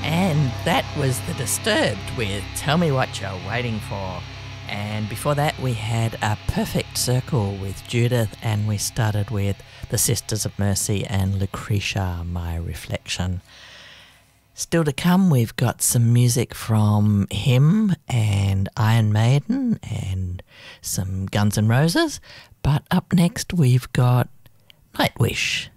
And that was The Disturbed with Tell Me What You're Waiting For. And before that we had A Perfect Circle with Judith, and we started with The Sisters of Mercy and Lucretia, My Reflection. Still to come, we've got some music from Him and Iron Maiden and some Guns N' Roses. But up next we've got Nightwish.